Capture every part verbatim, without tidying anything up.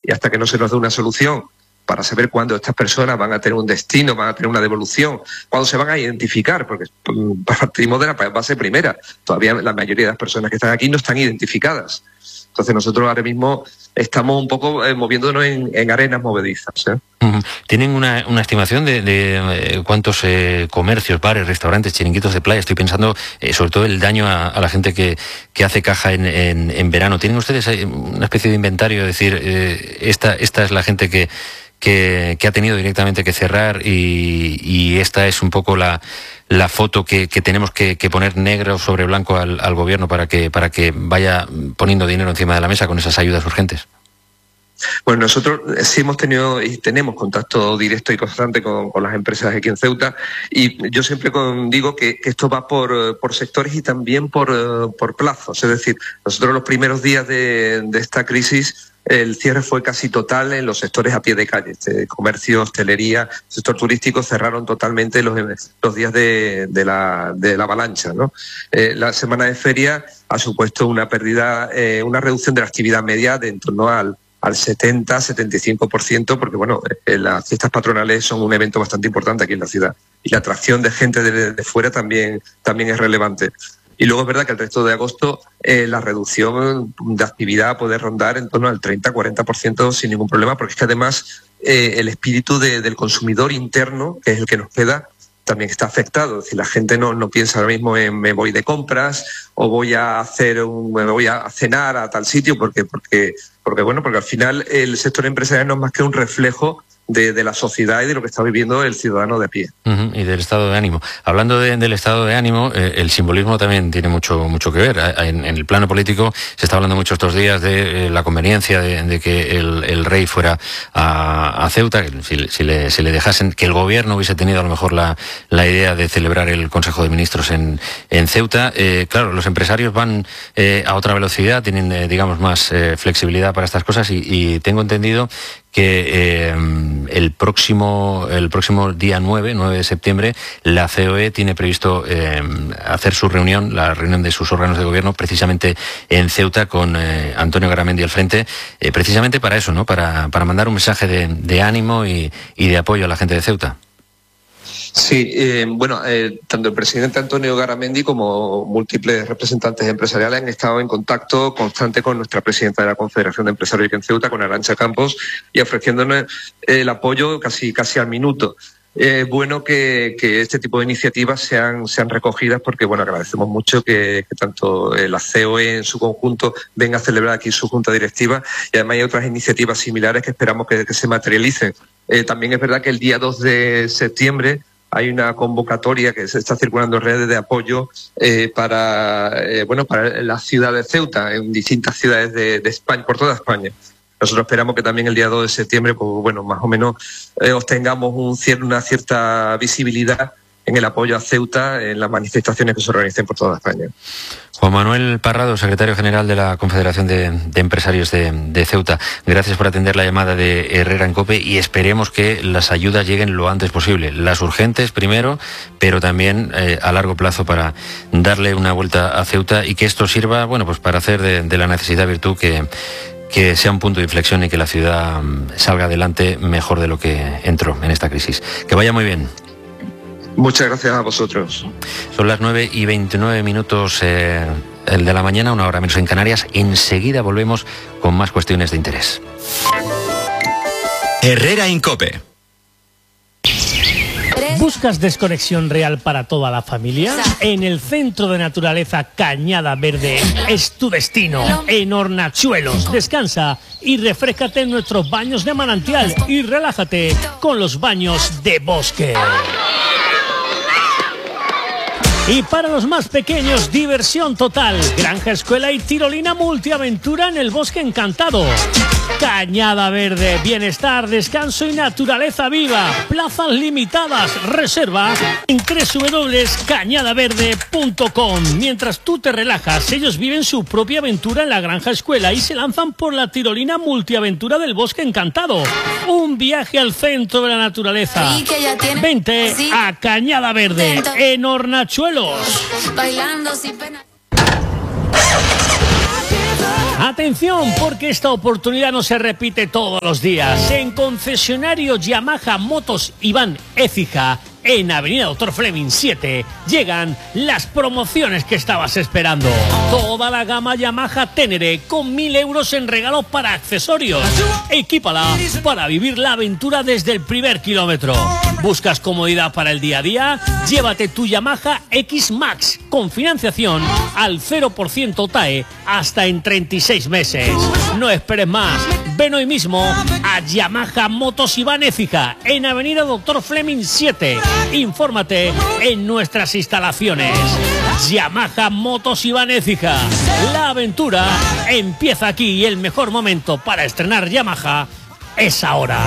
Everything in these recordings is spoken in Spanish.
y hasta que no se nos dé una solución para saber cuándo estas personas van a tener un destino, van a tener una devolución, cuándo se van a identificar, porque partimos de la base primera. Todavía la mayoría de las personas que están aquí no están identificadas. Entonces nosotros ahora mismo estamos un poco eh, moviéndonos en, en arenas movedizas, ¿eh? Uh-huh. ¿Tienen una, una estimación de, de eh, cuántos eh, comercios, bares, restaurantes, chiringuitos de playa? Estoy pensando eh, sobre todo el daño a, a la gente que, que hace caja en, en, en verano. ¿Tienen ustedes una especie de inventario? Es decir, eh, esta, esta es la gente que... Que, que ha tenido directamente que cerrar y, y esta es un poco la, la foto que, que tenemos que, que poner negro sobre blanco al, al gobierno para que, para que vaya poniendo dinero encima de la mesa con esas ayudas urgentes. Bueno, nosotros sí hemos tenido y tenemos contacto directo y constante con, con las empresas aquí en Ceuta, y yo siempre con, digo que, que esto va por, por sectores y también por, por plazos. Es decir, nosotros los primeros días de, de esta crisis, el cierre fue casi total en los sectores a pie de calle. Este, comercio, hostelería, sector turístico cerraron totalmente los, los días de, de, la, de la avalancha, ¿no? Eh, la semana de feria ha supuesto una pérdida, eh, una reducción de la actividad media de en torno al al setenta, setenta y cinco por ciento, porque bueno, eh, las fiestas patronales son un evento bastante importante aquí en la ciudad y la atracción de gente de, de fuera también, también es relevante. Y luego es verdad que el resto de agosto eh, la reducción de actividad puede rondar en torno al treinta, cuarenta por ciento sin ningún problema, porque es que además eh, el espíritu de, del consumidor interno, que es el que nos queda, también está afectado. Es decir, la gente no, no piensa ahora mismo en me voy de compras o voy a hacer un, me voy a cenar a tal sitio, porque, porque, porque bueno, porque al final el sector empresarial no es más que un reflejo De, de la sociedad y de lo que está viviendo el ciudadano de a pie. Uh-huh, y del estado de ánimo. Hablando de, del estado de ánimo, eh, el simbolismo también tiene mucho mucho que ver. En, en el plano político se está hablando mucho estos días de eh, la conveniencia de, de que el, el rey fuera a, a Ceuta, que si, si, le, si le dejasen, que el gobierno hubiese tenido a lo mejor la, la idea de celebrar el Consejo de Ministros en, en Ceuta. Eh, claro, los empresarios van eh, a otra velocidad, tienen, eh, digamos, más eh, flexibilidad para estas cosas y, y tengo entendido que eh, el próximo el próximo día nueve de septiembre la C O E tiene previsto eh, hacer su reunión, la reunión de sus órganos de gobierno precisamente en Ceuta con eh, Antonio Garamendi al frente, eh, precisamente para eso, ¿no? Para, para mandar un mensaje de, de ánimo y, y de apoyo a la gente de Ceuta. Sí, eh, bueno, eh, tanto el presidente Antonio Garamendi como múltiples representantes empresariales han estado en contacto constante con nuestra presidenta de la Confederación de Empresarios aquí en Ceuta, con Arantxa Campos, y ofreciéndonos el apoyo casi casi al minuto. Es eh, bueno que, que este tipo de iniciativas sean, sean recogidas porque, bueno, agradecemos mucho que, que tanto la C O E en su conjunto venga a celebrar aquí su junta directiva, y además hay otras iniciativas similares que esperamos que, que se materialicen. Eh, también es verdad que el día dos de septiembre hay una convocatoria que se está circulando en redes de apoyo eh, para, eh, bueno, para la ciudad de Ceuta, en distintas ciudades de, de España, por toda España. Nosotros esperamos que también el día dos de septiembre, pues bueno, más o menos eh, obtengamos un cier- una cierta visibilidad en el apoyo a Ceuta en las manifestaciones que se organicen por toda España. Juan Manuel Parrado, secretario general de la Confederación de, de Empresarios de, de Ceuta, gracias por atender la llamada de Herrera en COPE y esperemos que las ayudas lleguen lo antes posible. Las urgentes primero, pero también eh, a largo plazo para darle una vuelta a Ceuta y que esto sirva, bueno, pues para hacer de, de la necesidad virtud que, que sea un punto de inflexión y que la ciudad salga adelante mejor de lo que entró en esta crisis. Que vaya muy bien. Muchas gracias a vosotros. Son las nueve y veintinueve minutos eh, el de la mañana, una hora menos en Canarias. Enseguida volvemos con más cuestiones de interés. Herrera en COPE. ¿Buscas desconexión real para toda la familia? En el Centro de Naturaleza Cañada Verde es tu destino. En Hornachuelos, descansa y refréscate en nuestros baños de manantial y relájate con los baños de bosque. Y para los más pequeños, diversión total. Granja, escuela y tirolina multiaventura en el Bosque Encantado. Cañada Verde, bienestar, descanso y naturaleza viva. Plazas limitadas. Reserva en doble u doble u doble punto cañada verde punto com. Mientras tú te relajas, ellos viven su propia aventura en la Granja Escuela y se lanzan por la tirolina multiaventura del Bosque Encantado. Un viaje al centro de la naturaleza. Vente a Cañada Verde, en Hornachuelos. Bailando sin pena. Atención, porque esta oportunidad no se repite todos los días. En concesionario Yamaha Motos Iván Écija, en Avenida Doctor Fleming siete, llegan las promociones que estabas esperando. Toda la gama Yamaha Ténere con mil euros en regalo para accesorios. Equípala para vivir la aventura desde el primer kilómetro. ¿Buscas comodidad para el día a día? Llévate tu Yamaha X Max con financiación al cero por ciento T A E hasta en treinta y seis meses. No esperes más. Ven hoy mismo a Yamaha Motos Iván Écija en Avenida Doctor Fleming siete. Infórmate en nuestras instalaciones. Yamaha Motos Iván Écija. La aventura empieza aquí y el mejor momento para estrenar Yamaha es ahora.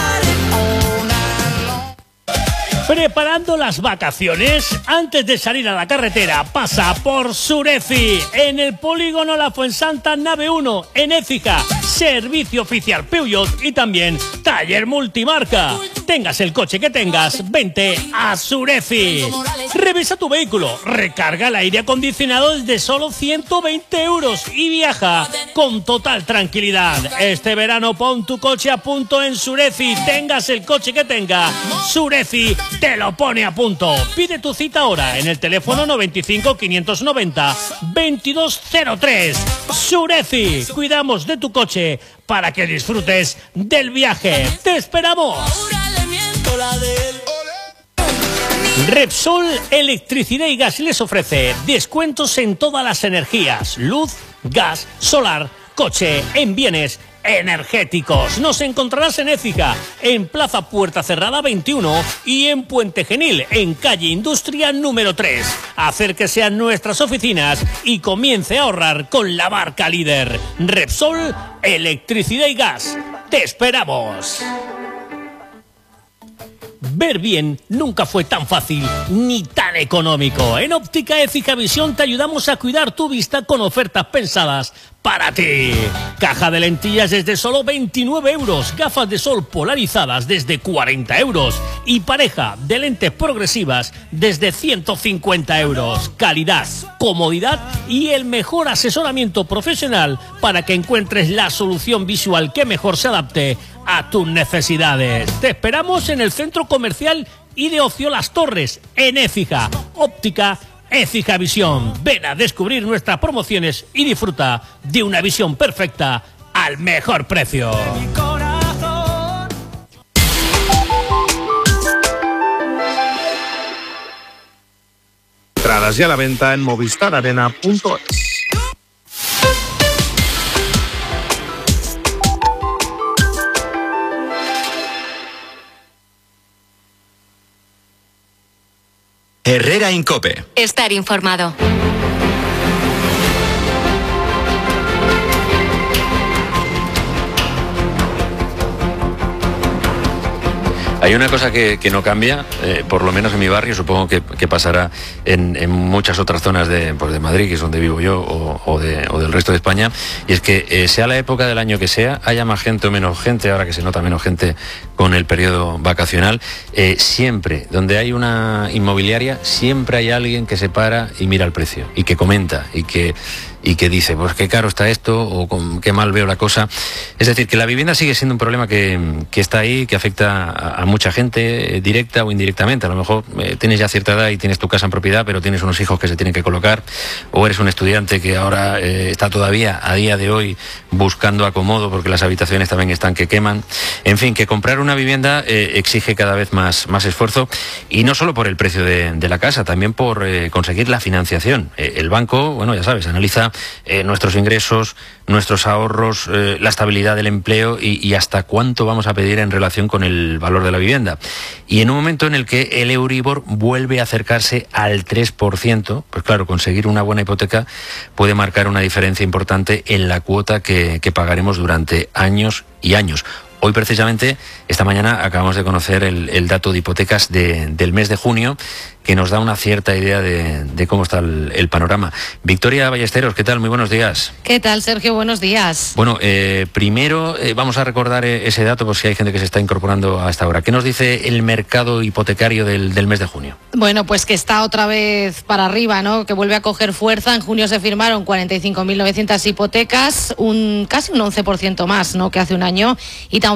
¿Preparando las vacaciones? Antes de salir a la carretera, pasa por Sureci, en el polígono La Fuensanta Nave uno, en Écija. Servicio oficial Peugeot y también taller multimarca. Tengas el coche que tengas, vente a Sureci. Revisa tu vehículo, recarga el aire acondicionado desde solo ciento veinte euros y viaja con total tranquilidad. Este verano pon tu coche a punto en Sureci. Tengas el coche que tenga, Sureci te lo pone a punto. Pide tu cita ahora en el teléfono noventa y cinco, quinientos noventa, veintidós cero tres. Sureci, cuidamos de tu coche para que disfrutes del viaje. ¡Te esperamos! Repsol Electricidad y Gas les ofrece descuentos en todas las energías: luz, gas, solar, coche, en bienes energéticos. Nos encontrarás en Écija, en Plaza Puerta Cerrada veintiuno y en Puente Genil, en calle Industria número tres. Acérquese a nuestras oficinas y comience a ahorrar con la marca líder. Repsol Electricidad y Gas. ¡Te esperamos! Ver bien nunca fue tan fácil ni tan económico. En Óptica Écija Visión te ayudamos a cuidar tu vista con ofertas pensadas para ti. Caja de lentillas desde solo veintinueve euros, gafas de sol polarizadas desde cuarenta euros y pareja de lentes progresivas desde ciento cincuenta euros. Calidad, comodidad y el mejor asesoramiento profesional para que encuentres la solución visual que mejor se adapte a tus necesidades. Te esperamos en el Centro Comercial y de Ocio Las Torres, en Écija. Óptica Écija Visión. Ven a descubrir nuestras promociones y disfruta de una visión perfecta al mejor precio. Entradas ya a la venta en movistar arena punto es. Herrera Incope. Estar informado. Hay una cosa que, que no cambia, eh, por lo menos en mi barrio, supongo que, que pasará en, en muchas otras zonas de, pues de Madrid, que es donde vivo yo, o, o, de, o del resto de España, y es que eh, sea la época del año que sea, haya más gente o menos gente, ahora que se nota menos gente con el periodo vacacional, eh, siempre, donde hay una inmobiliaria, siempre hay alguien que se para y mira el precio, y que comenta, y que... y que dice, pues qué caro está esto, o con, qué mal veo la cosa. Es decir, que la vivienda sigue siendo un problema que, que está ahí, que afecta a, a mucha gente, eh, directa o indirectamente. A lo mejor eh, tienes ya cierta edad y tienes tu casa en propiedad, pero tienes unos hijos que se tienen que colocar, o eres un estudiante que ahora eh, está todavía, a día de hoy, buscando acomodo, porque las habitaciones también están que queman. En fin, que comprar una vivienda eh, exige cada vez más, más esfuerzo, y no solo por el precio de, de la casa, también por eh, conseguir la financiación. Eh, el banco, bueno, ya sabes, analiza Eh, nuestros ingresos, nuestros ahorros, eh, la estabilidad del empleo y, y hasta cuánto vamos a pedir en relación con el valor de la vivienda. Y en un momento en el que el Euribor vuelve a acercarse al tres por ciento, pues claro, conseguir una buena hipoteca puede marcar una diferencia importante en la cuota que, que pagaremos durante años y años. Hoy precisamente, esta mañana, acabamos de conocer el, el dato de hipotecas de, del mes de junio, que nos da una cierta idea de, de cómo está el, el panorama. Victoria Ballesteros, ¿qué tal? Muy buenos días. ¿Qué tal, Sergio? Buenos días. Bueno, eh, primero eh, vamos a recordar eh, ese dato por si hay gente que se está incorporando a esta hora. ¿Qué nos dice el mercado hipotecario del, del mes de junio? Bueno, pues que está otra vez para arriba, ¿no? Que vuelve a coger fuerza. En junio se firmaron cuarenta y cinco mil novecientas hipotecas, un casi un once por ciento más, ¿no?, que hace un año, y